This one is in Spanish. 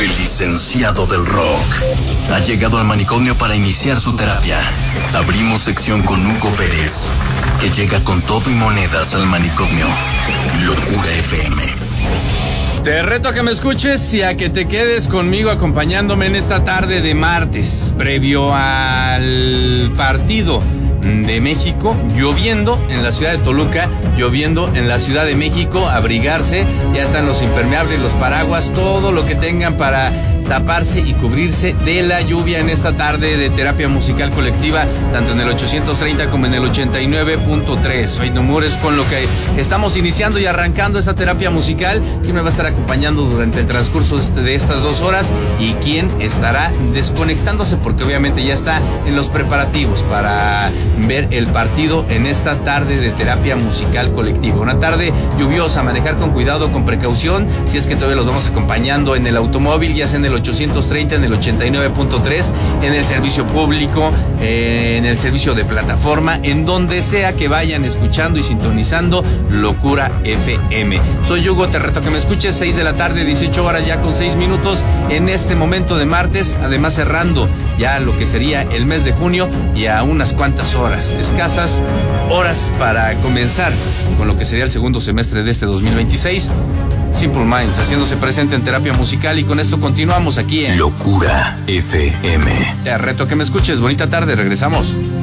El licenciado del rock ha llegado al manicomio para iniciar su terapia. Abrimos sección con Hugo Pérez, que llega con todo y monedas al manicomio. Locura FM. Te reto a que me escuches y a que te quedes conmigo acompañándome en esta tarde de martes, previo al partido de México, lloviendo en la ciudad de Toluca, lloviendo en la Ciudad de México, abrigarse, ya están los impermeables, los paraguas, todo lo que tengan para taparse y cubrirse de la lluvia en esta tarde de terapia musical colectiva, tanto en el 830 como en el 89.3. Faith No More es con lo que estamos iniciando y arrancando esta terapia musical. ¿Quién me va a estar acompañando durante el transcurso de estas 2 horas? ¿Y quién estará desconectándose? Porque obviamente ya está en los preparativos para ver el partido en esta tarde de terapia musical colectiva. Una tarde lluviosa, manejar con cuidado, con precaución, si es que todavía los vamos acompañando en el automóvil, ya sea en el 830, en el 89.3, en el servicio público, en el servicio de plataforma, en donde sea que vayan escuchando y sintonizando Locura FM. Soy Hugo, te reto a que me escuches, 6 de la tarde, 18 horas ya con 6 minutos en este momento de martes, además cerrando ya lo que sería el mes de junio y a unas cuantas horas, escasas horas para comenzar con lo que sería el segundo semestre de este 2026. Simple Minds haciéndose presente en terapia musical, y con esto continuamos aquí en Locura FM. Te reto a que me escuches. Bonita tarde, regresamos.